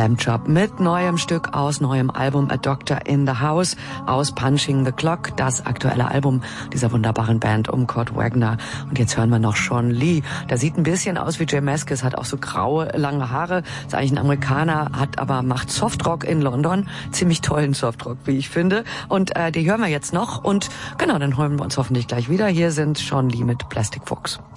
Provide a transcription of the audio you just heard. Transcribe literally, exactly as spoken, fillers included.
Lamb Chop mit neuem Stück aus neuem Album A Doctor in the House aus Punching the Clock, das aktuelle Album dieser wunderbaren Band um Kurt Wagner. Und jetzt hören wir noch Sean Lee. Der sieht ein bisschen aus wie Jay Mascis, hat auch so graue, lange Haare, ist eigentlich ein Amerikaner, hat aber macht Softrock in London, ziemlich tollen Softrock, wie ich finde. Und äh, die hören wir jetzt noch und genau, dann hören wir uns hoffentlich gleich wieder. Hier sind Sean Lee mit Plastic Folks.